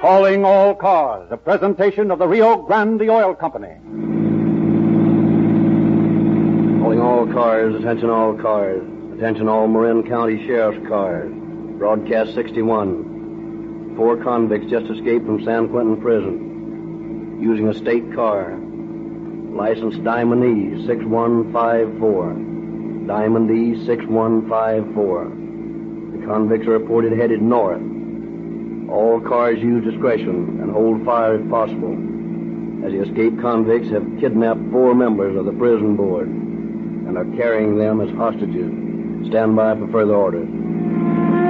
Calling all cars, a presentation of the Rio Grande Oil Company. Calling all cars, attention all cars. Attention all Marin County Sheriff's cars. Broadcast 61. 4 convicts just escaped from San Quentin Prison using a state car. License Diamond E 6154. Diamond E 6154. The convicts are reported headed north. All cars use discretion and hold fire if possible, as the escaped convicts have kidnapped 4 members of the prison board and are carrying them as hostages. Stand by for further orders.